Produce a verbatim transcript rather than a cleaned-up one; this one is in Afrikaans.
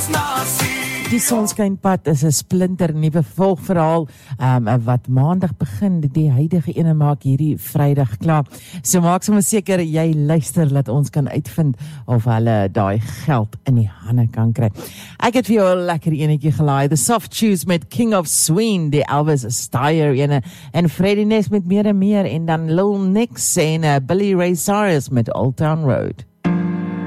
Die Sonskynpad is 'n splinter nuwe volgverhaal um, wat maandag begin. Die huidige ene maak hierdie Vrydag klaar. So maak sommer seker jy luister, laat ons kan uitvind of hulle daai geld in die hande kan kry. Ek het vir jou 'n lekker enetjie gelaai. The Soft Tunes met King of Swing, die Elvis Steyer ene, en Freddie Ness met Meer en Meer, en dan Lil Nix en uh, Billy Ray Cyrus met Old Town Road.